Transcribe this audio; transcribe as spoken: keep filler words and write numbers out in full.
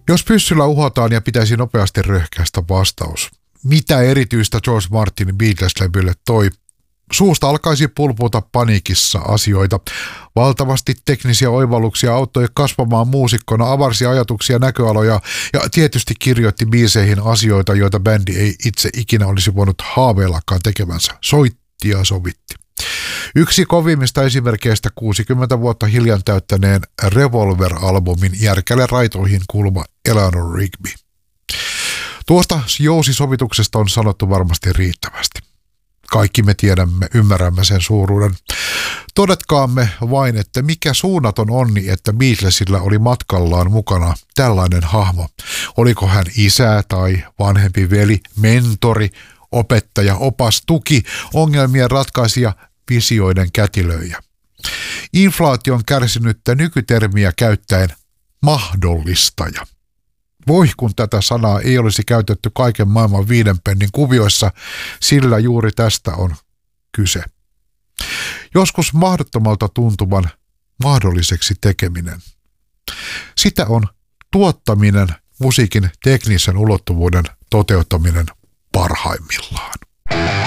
Jos pyssyllä uhotaan ja pitäisi nopeasti röhkäistä vastaus, mitä erityistä George Martinin Beatles-levylle toi? Suusta alkaisi pulputa paniikissa asioita. Valtavasti teknisiä oivalluksia auttoi kasvamaan muusikkona, avarsi ajatuksia, näköaloja ja tietysti kirjoitti biiseihin asioita, joita bändi ei itse ikinä olisi voinut haaveillakaan tekevänsä. Soitti ja sovitti. Yksi kovimmista esimerkkeistä kuusikymmentä vuotta hiljan täyttäneen Revolver-albumin järkälle raitoihin kuuluva Eleanor Rigby. Tuosta jousisovituksesta on sanottu varmasti riittävästi. Kaikki me tiedämme, ymmärrämme sen suuruuden. Todetkaamme vain, että mikä suunnaton onni, että Beatlesilla oli matkallaan mukana tällainen hahmo. Oliko hän isä tai vanhempi veli, mentori, opettaja, opas, tuki, ongelmien ratkaisija, visioiden kätilöijä. Inflaation kärsinyttä nykytermiä käyttäen mahdollistaja. Voi kun tätä sanaa ei olisi käytetty kaiken maailman viiden pennin kuvioissa, sillä juuri tästä on kyse. Joskus mahdottomalta tuntuvan mahdolliseksi tekeminen. Sitä on tuottaminen, musiikin teknisen ulottuvuuden toteuttaminen parhaimmillaan.